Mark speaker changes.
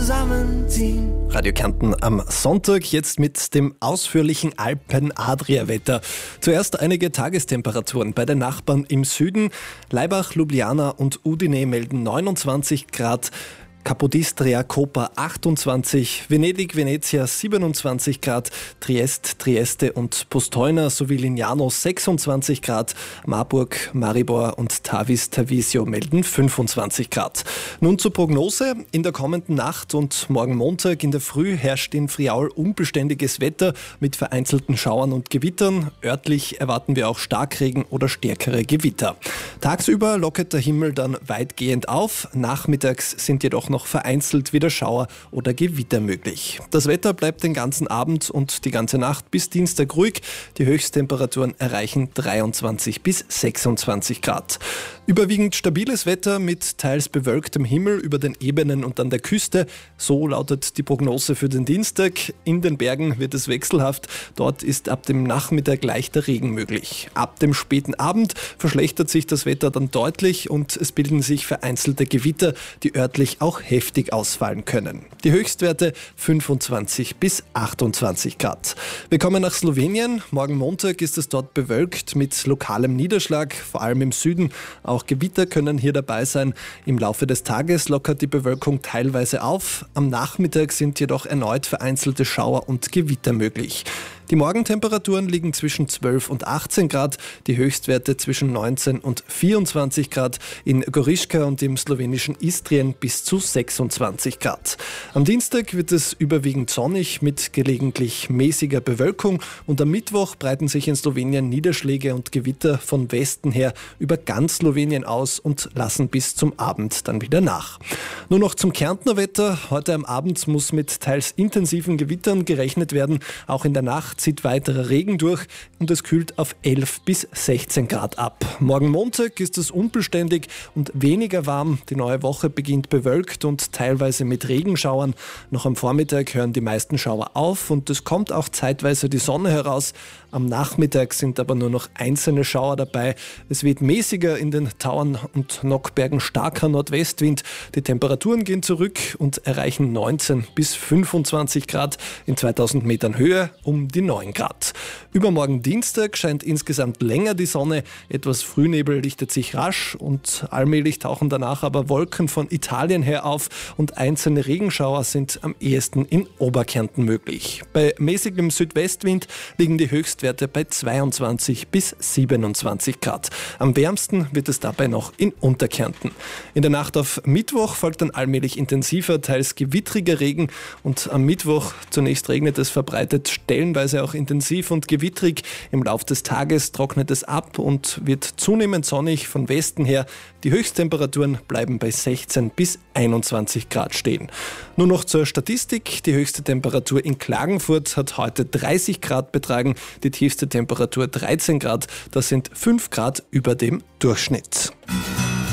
Speaker 1: zusammenziehen.
Speaker 2: Radio Kärnten am Sonntag, jetzt mit dem ausführlichen Alpen-Adria-Wetter. Zuerst einige Tagestemperaturen bei den Nachbarn im Süden. Laibach, Ljubljana und Udine melden 29 Grad. Capodistria, Koper 28, Venedig, Venezia 27 Grad, Trieste und Postojna sowie Lignano 26 Grad, Marburg, Maribor und Tavis-Tavisio melden 25 Grad. Nun zur Prognose. In der kommenden Nacht und morgen Montag in der Früh herrscht in Friaul unbeständiges Wetter mit vereinzelten Schauern und Gewittern. Örtlich erwarten wir auch Starkregen oder stärkere Gewitter. Tagsüber lockert der Himmel dann weitgehend auf. Nachmittags sind jedoch noch vereinzelt wieder Schauer oder Gewitter möglich. Das Wetter bleibt den ganzen Abend und die ganze Nacht bis Dienstag ruhig. Die Höchsttemperaturen erreichen 23 bis 26 Grad. Überwiegend stabiles Wetter mit teils bewölktem Himmel über den Ebenen und an der Küste. So lautet die Prognose für den Dienstag. In den Bergen wird es wechselhaft. Dort ist ab dem Nachmittag leichter Regen möglich. Ab dem späten Abend verschlechtert sich das Wetter dann deutlich und es bilden sich vereinzelte Gewitter, die örtlich auch heftig ausfallen können. Die Höchstwerte 25 bis 28 Grad. Wir kommen nach Slowenien. Morgen Montag ist es dort bewölkt mit lokalem Niederschlag, vor allem im Süden. Auch Gewitter können hier dabei sein. Im Laufe des Tages lockert die Bewölkung teilweise auf. Am Nachmittag sind jedoch erneut vereinzelte Schauer und Gewitter möglich. Die Morgentemperaturen liegen zwischen 12 und 18 Grad, die Höchstwerte zwischen 19 und 24 Grad, in Goriška und im slowenischen Istrien bis zu 26 Grad. Am Dienstag wird es überwiegend sonnig mit gelegentlich mäßiger Bewölkung und am Mittwoch breiten sich in Slowenien Niederschläge und Gewitter von Westen her über ganz Slowenien aus und lassen bis zum Abend dann wieder nach. Nur noch zum Kärntner Wetter. Heute am Abend muss mit teils intensiven Gewittern gerechnet werden. Auch in der Nacht zieht weiterer Regen durch und es kühlt auf 11 bis 16 Grad ab. Morgen Montag ist es unbeständig und weniger warm. Die neue Woche beginnt bewölkt und teilweise mit Regenschauern. Noch am Vormittag hören die meisten Schauer auf und es kommt auch zeitweise die Sonne heraus. Am Nachmittag sind aber nur noch einzelne Schauer dabei. Es weht mäßiger in den Tauern und Nockbergen starker Nordwestwind. Die Temperaturen gehen zurück und erreichen 19 bis 25 Grad in 2000 Metern Höhe um die 9 Grad. Übermorgen Dienstag scheint insgesamt länger die Sonne. Etwas Frühnebel lichtet sich rasch und allmählich tauchen danach aber Wolken von Italien her auf und einzelne Regenschauer sind am ehesten in Oberkärnten möglich. Bei mäßigem Südwestwind liegen die Höchstwerte bei 22 bis 27 Grad. Am wärmsten wird es dabei noch in Unterkärnten. In der Nacht auf Mittwoch folgt dann allmählich intensiver, teils gewittriger Regen und am Mittwoch zunächst regnet es verbreitet, stellenweise auch intensiv und gewittrig. Im Lauf des Tages trocknet es ab und wird zunehmend sonnig von Westen her. Die Höchsttemperaturen bleiben bei 16 bis 21 Grad stehen. Nur noch zur Statistik. Die höchste Temperatur in Klagenfurt hat heute 30 Grad betragen, die tiefste Temperatur 13 Grad. Das sind 5 Grad über dem Durchschnitt.